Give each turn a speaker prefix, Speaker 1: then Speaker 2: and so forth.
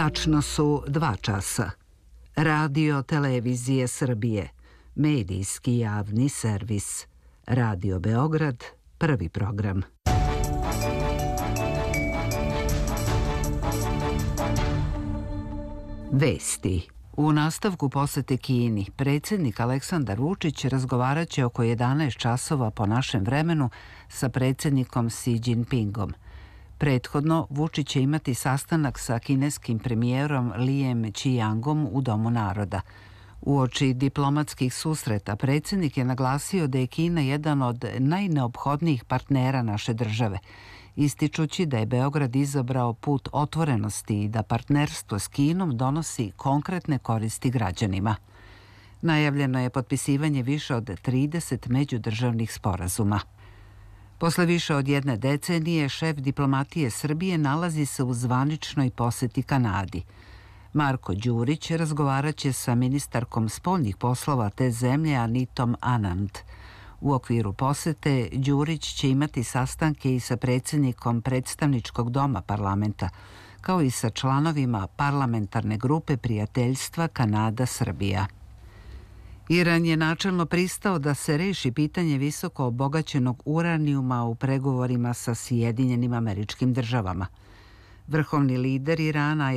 Speaker 1: Tačno su 2 časa. Radio Televizije Srbije, medijski javni servis. Radio Beograd, prvi program. Vesti. U nastavku posete Kini, predsjednik Aleksandar Vučić razgovarat će oko 11 časova po našem vremenu sa predsjednikom Xi Jinpingom. Prethodno, Vučić će imati sastanak sa kineskim premijerom Lijem Qiangom u Domu naroda. Uoči diplomatskih susreta, predsjednik je naglasio da je Kina jedan od najneophodnijih partnera naše države, ističući da je Beograd izabrao put otvorenosti i da partnerstvo s Kinom donosi konkretne koristi građanima. Najavljeno je potpisivanje više od 30 međudržavnih sporazuma. Posle više od 1 decenije, šef diplomatije Srbije nalazi se u zvaničnoj poseti Kanadi. Marko Đurić razgovarat će sa ministarkom spoljnih poslova te zemlje Anitom Anand. U okviru posete Đurić će imati sastanke i sa predsjednikom predstavničkog doma parlamenta, kao i sa članovima parlamentarne grupe prijateljstva Kanada-Srbija. Iran je načelno pristao da se reši pitanje visoko obogaćenog uranijuma u pregovorima sa Sjedinjenim Američkim Državama. Vrhovni lider Irana